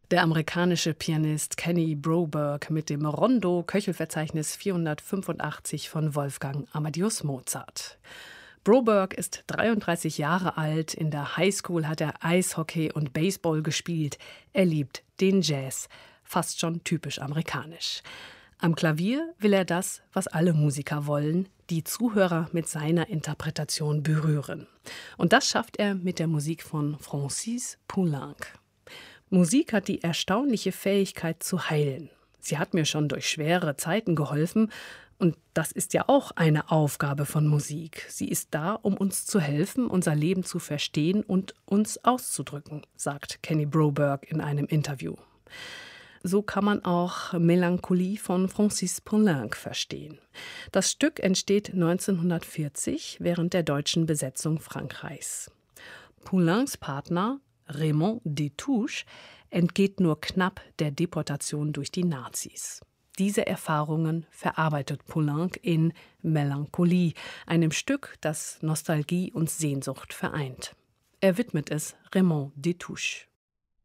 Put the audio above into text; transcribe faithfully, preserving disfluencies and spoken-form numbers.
Der amerikanische Pianist Kenny Broberg mit dem Rondo Köchelverzeichnis vierhundertfünfundachtzig von Wolfgang Amadeus Mozart. Broberg ist dreiunddreißig Jahre alt. In der Highschool hat er Eishockey und Baseball gespielt. Er liebt den Jazz. Fast schon typisch amerikanisch. Am Klavier will er das, was alle Musiker wollen, die Zuhörer mit seiner Interpretation berühren. Und das schafft er mit der Musik von Francis Poulenc. Musik hat die erstaunliche Fähigkeit zu heilen. Sie hat mir schon durch schwere Zeiten geholfen. Und das ist ja auch eine Aufgabe von Musik. Sie ist da, um uns zu helfen, unser Leben zu verstehen und uns auszudrücken, sagt Kenny Broberg in einem Interview. So kann man auch Melancholie von Francis Poulenc verstehen. Das Stück entsteht neunzehnhundertvierzig während der deutschen Besetzung Frankreichs. Poulencs Partner Raymond Destouches entgeht nur knapp der Deportation durch die Nazis. Diese Erfahrungen verarbeitet Poulenc in Melancholie, einem Stück, das Nostalgie und Sehnsucht vereint. Er widmet es Raymond Destouches.